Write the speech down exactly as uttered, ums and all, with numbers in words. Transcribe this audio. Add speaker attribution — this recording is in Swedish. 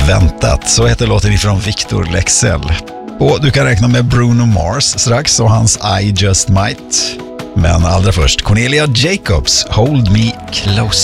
Speaker 1: väntat. Så heter låten ifrån Victor Lexell. Och du kan räkna med Bruno Mars strax och hans I Just Might. Men allra först Cornelia Jacobs, Hold Me Close.